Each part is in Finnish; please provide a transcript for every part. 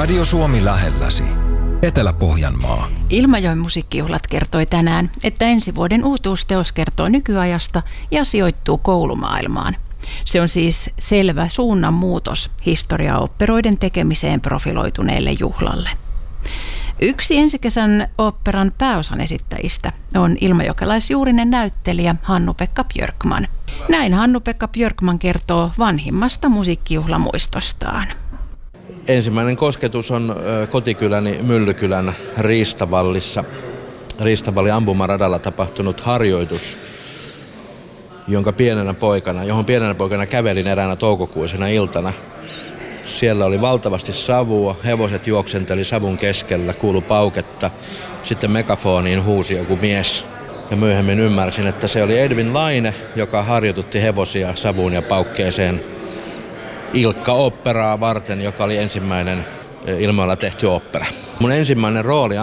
Radio Suomi lähelläsi. Etelä-Pohjanmaa. Ilmajoen musiikkijuhlat kertoi tänään, että ensi vuoden uutuusteos kertoo nykyajasta ja sijoittuu koulumaailmaan. Se on siis selvä suunnanmuutos historiaoopperoiden tekemiseen profiloituneelle juhlalle. Yksi ensi kesän oopperan pääosan esittäjistä on ilmajokelaisjuurinen näyttelijä Hannu-Pekka Björkman. Näin Hannu-Pekka Björkman kertoo vanhimmasta musiikkijuhlamuistostaan. Ensimmäinen kosketus on kotikyläni Myllykylän Riistavallin ampumaradalla tapahtunut harjoitus, johon pienenä poikana kävelin eräänä toukokuisena iltana. Siellä oli valtavasti savua, hevoset juoksenteli savun keskellä, kuului pauketta, sitten megafoniin huusi joku mies. Ja myöhemmin ymmärsin, että se oli Edvin Laine, joka harjoitutti hevosia savuun ja paukkeeseen Ilkka-oopperaa varten, joka oli ensimmäinen Ilmoilla tehty ooppera. Mun ensimmäinen rooli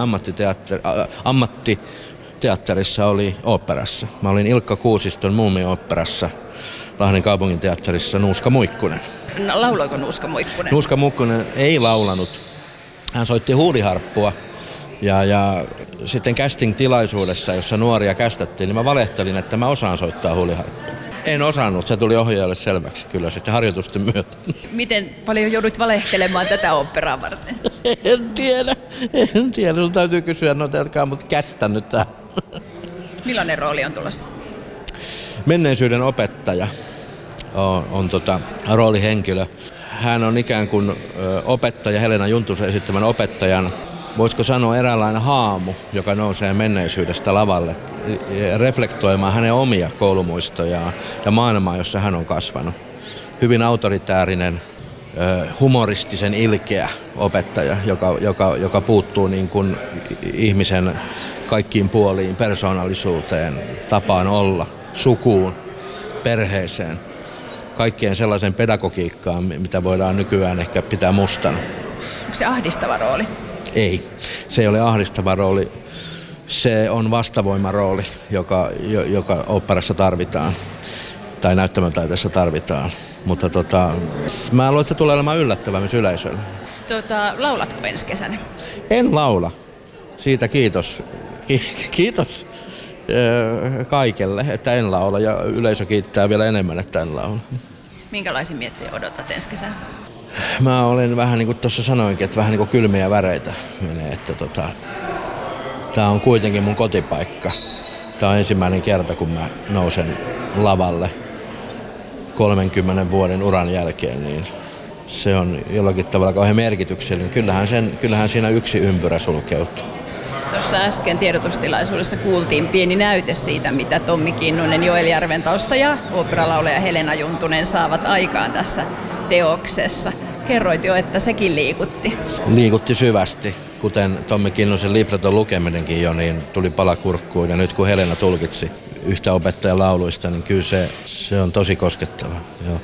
ammattiteatterissa oli oopperassa. Mä olin Ilkka Kuusiston Muumi-oopperassa Lahden kaupunginteatterissa Nuuska Muikkunen. No, lauloiko Nuuska Muikkunen? Nuuska Muikkunen ei laulanut. Hän soitti huuliharppua ja sitten casting-tilaisuudessa, jossa nuoria kästettiin, niin mä valehtelin, että mä osaan soittaa huuliharppua. En osannut, se tuli ohjaajalle selväksi kyllä sitten harjoitusten myötä. Miten paljon joudut valehtelemaan tätä oopperaa varten? En tiedä. Sun täytyy kysyä, no telkaa mut kästänyt tähän. Millainen rooli on tulossa? Menneisyyden opettaja on roolihenkilö. Hän on ikään kuin opettaja, Helena Juntusen esittämän opettajan, voisiko sanoa eräänlainen haamu, joka nousee menneisyydestä lavalle, reflektoimaan hänen omia koulumuistojaan ja maailmaa, jossa hän on kasvanut. Hyvin autoritäärinen, humoristisen ilkeä opettaja, joka puuttuu niin kuin ihmisen kaikkiin puoliin, persoonallisuuteen, tapaan olla, sukuun, perheeseen, kaikkeen sellaisen pedagogiikkaan, mitä voidaan nykyään ehkä pitää mustana. Onko se ahdistava rooli? Ei, se ei ole ahdistava rooli. Se on vastavoimarooli, joka oopperassa tarvitaan tai näyttämöntaiteessa tarvitaan. Mutta mä luulen, että se tulee olemaan yllättävä myös yleisölle. Laulatko ensi kesänä? En laula. Siitä kiitos. Kiitos kaikelle, että en laula ja yleisö kiittää vielä enemmän, että en laula. Minkälaisia miettiä odotat ensi kesänä? Mä olen vähän niin kuin tuossa sanoinkin, että vähän niin kuin kylmiä väreitä menee, että tää on kuitenkin mun kotipaikka. Tää on ensimmäinen kerta, kun mä nousen lavalle 30 vuoden uran jälkeen, niin se on jollakin tavalla kauhean merkityksellinen. Kyllähän siinä yksi ympyrä sulkeutuu. Tuossa äsken tiedotustilaisuudessa kuultiin pieni näyte siitä, mitä Tommi Kinnunen, Joel Järventausta ja oopperalaulaja Helena Juntunen saavat aikaan tässä teoksessa. Kerroit jo, että sekin liikutti. Liikutti syvästi, kuten Tommi Kinnusen libreton lukeminenkin jo, niin tuli pala kurkkuun. Ja nyt kun Helena tulkitsi yhtä opettajan lauluista, niin kyllä se on tosi koskettavaa. Joo.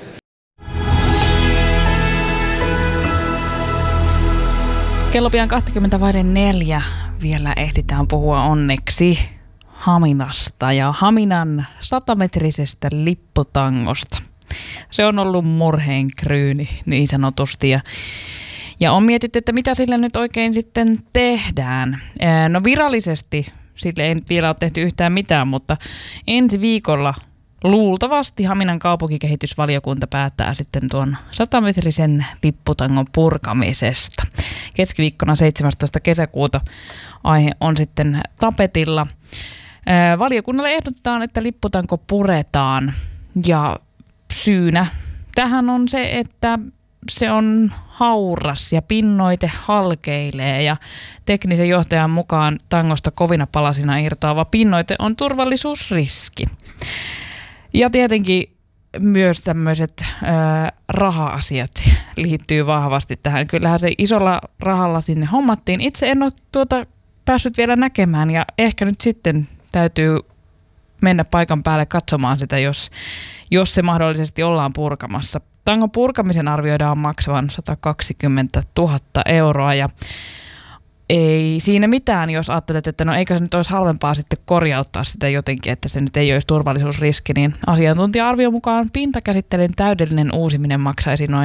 Kello pian 20:04 vielä ehditään puhua onneksi Haminasta ja Haminan 100-metrisestä lipputangosta. Se on ollut murheenkryyni niin sanotusti ja on mietitty, että mitä sillä nyt oikein sitten tehdään. No virallisesti sille ei vielä ole tehty yhtään mitään, mutta ensi viikolla luultavasti Haminan kaupunkikehitysvaliokunta päättää sitten tuon 100-metrisen lipputangon purkamisesta. Keskiviikkona 17. kesäkuuta aihe on sitten tapetilla. Valiokunnalle ehdotetaan, että lipputanko puretaan ja syynä tähän on se, että se on hauras ja pinnoite halkeilee ja teknisen johtajan mukaan tangosta kovina palasina irtoava pinnoite on turvallisuusriski. Ja tietenkin myös tämmöiset raha-asiat liittyy vahvasti tähän. Kyllähän se isolla rahalla sinne hommattiin. Itse en ole päässyt vielä näkemään ja ehkä nyt sitten täytyy mennä paikan päälle katsomaan sitä, jos se mahdollisesti ollaan purkamassa. Tangon purkamisen arvioidaan maksavan 120 000 euroa ja ei siinä mitään, jos ajattelet, että no eikä se nyt olisi halvempaa sitten korjauttaa sitä jotenkin, että se nyt ei olisi turvallisuusriski, niin asiantuntija-arvion mukaan pintakäsittelyn täydellinen uusiminen maksaisi noin